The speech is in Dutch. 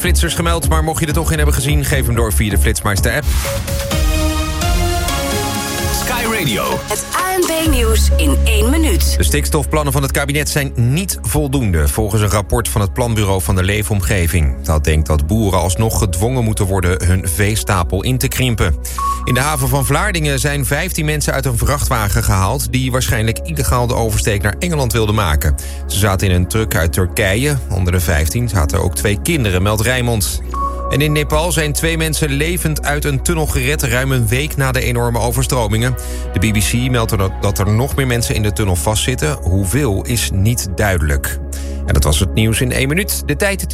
Flitsers gemeld, maar mocht je er toch in hebben gezien, geef hem door via de Flitsmeister-app. Sky Radio. Het ANP-nieuws in 1 minuut. De stikstofplannen van het kabinet zijn niet voldoende, volgens een rapport van het Planbureau van de Leefomgeving. Dat denkt dat boeren alsnog gedwongen moeten worden hun veestapel in te krimpen. In de haven van Vlaardingen zijn 15 mensen uit een vrachtwagen gehaald die waarschijnlijk illegaal de oversteek naar Engeland wilden maken. Ze zaten in een truck uit Turkije. Onder de 15 zaten ook 2 kinderen, meldt Rijnmond. En in Nepal zijn 2 mensen levend uit een tunnel gered, ruim een week na de enorme overstromingen. De BBC meldt dat er nog meer mensen in de tunnel vastzitten. Hoeveel is niet duidelijk. En dat was het nieuws in 1 minuut. De tijd